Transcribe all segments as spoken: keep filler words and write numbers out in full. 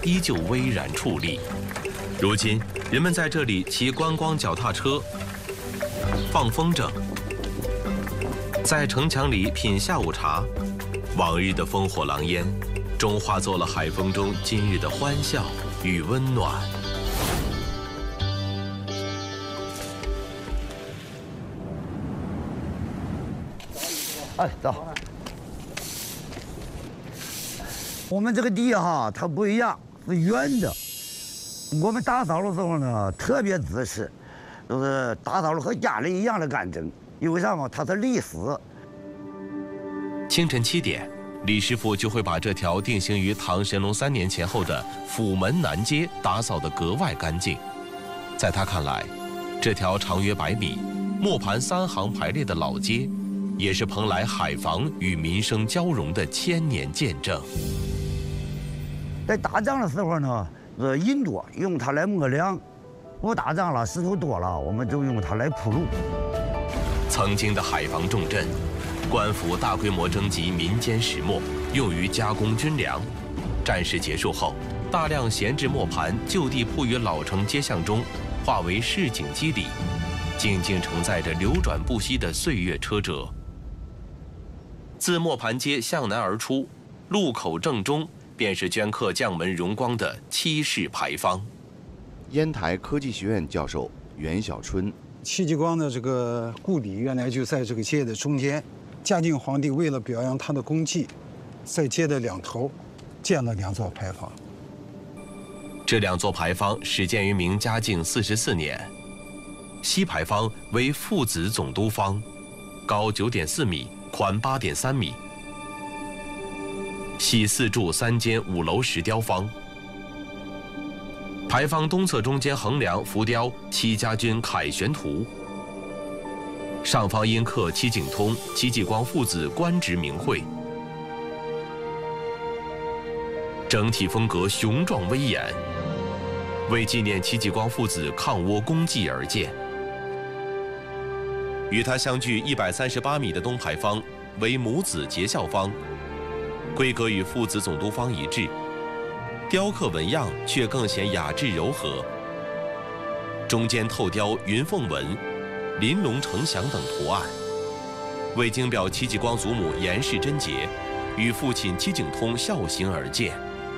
依旧巍然矗立。如今，人们在这里骑观光脚踏车、放风筝，在城墙里品下午茶。往日的烽火狼烟，终化作了海风中今日的欢笑与温暖。 哎，走。我们这个地哈，它不一样，是圆的。我们打扫的时候呢，特别仔细，就是打扫的和家里一样的干净。因为啥嘛？它是历史。 清晨七点，李师傅就会把这条定型于唐神龙三年前后的府门南街打扫得格外干净。在他看来，这条长约百米、磨盘三行排列的老街，也是蓬莱海防与民生交融的千年见证。 在打仗的时候呢，呃，人多，用它来磨粮；不打仗了，石头多了，我们就用它来铺路。 曾经的海防重镇，官府大规模征集民间石磨，用于加工军粮。战事结束后，大量闲置磨盘就地铺于老城街巷中，化为市井肌理，静静承载着流转不息的岁月车辙。自磨盘街向南而出，路口正中便是镌刻将门荣光的七式牌坊。 烟台科技学院教授袁小春， 戚继光的这个故里原来就在这个街的中间。嘉靖皇帝为了表扬他的功绩，在街的两头建了两座牌坊。 这两座牌坊始建于明嘉靖四十四年。西牌坊为父子总督坊，高九点四米，宽八点三米。系四柱三间五楼石雕坊。牌坊东侧中间横梁浮雕戚家军凯旋图，上方因刻戚景通、戚继光父子官职名讳，整体风格雄壮威严，为纪念戚继光父子抗倭功绩而建。与它相距一百三十八米的东牌坊为母子结孝坊，规格与父子总督坊一致，雕刻纹样却更显雅致柔和。中间透雕云凤纹、玲珑呈祥等图案，为京表戚继光祖母严氏贞洁与父亲戚景通孝行而建。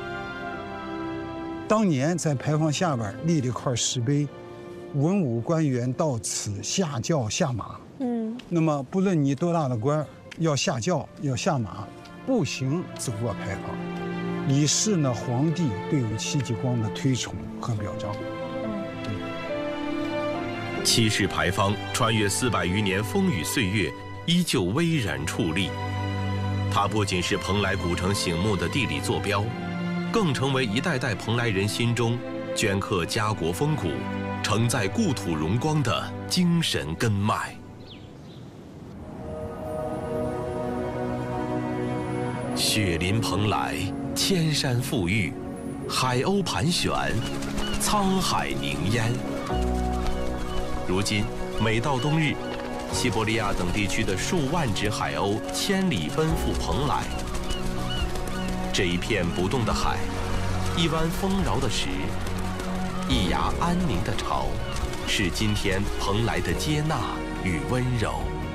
当年在牌坊下边立了一块石碑，文武官员到此下轿下马。嗯，那么不论你多大的官，要下轿要下马，步行走过牌坊，以示呢皇帝对于戚继光的推崇和表彰。 七式牌坊穿越四百余年风雨岁月，依旧巍然矗立。它不仅是蓬莱古城醒目的地理坐标，更成为一代代蓬莱人心中镌刻家国风骨、承载故土荣光的精神根脉。雪林蓬莱，千山馥郁，海鸥盘旋，沧海凝烟。如今，每到冬日，西伯利亚等地区的数万只海鸥千里奔赴蓬莱。这一片不动的海，一湾丰饶的石，一崖安宁的潮，是今天蓬莱的接纳与温柔。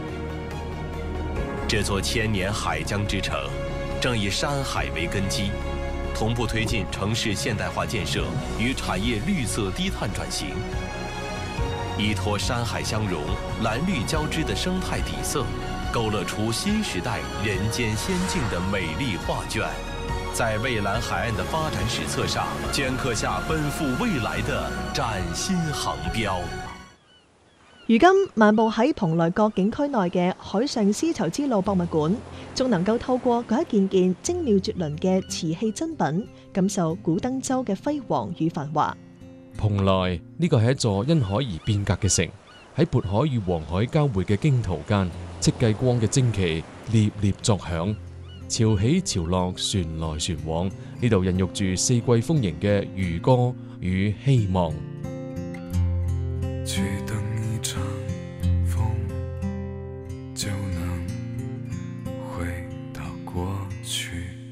这座千年海疆之城，正以山海为根基，同步推进城市现代化建设与产业绿色低碳转型。依托山海相融、蓝绿交织的生态底色，勾勒出新时代人间仙境的美丽画卷，在蔚蓝海岸的發展史冊上镌刻下奔赴未來的嶄新航標。 如今漫步喺蓬萊閣景區內嘅海上絲綢之路博物館，仲能夠透過嗰一件件精妙絕倫嘅瓷器珍品，感受古登州嘅輝煌與繁華。 蓬萊呢個係一座因海而變革嘅城，喺渤海與黃海交匯嘅驚濤間，戚繼光嘅旌旗獵獵作響，潮起潮落，船來船往，呢度孕育住四季豐盈嘅漁歌與希望。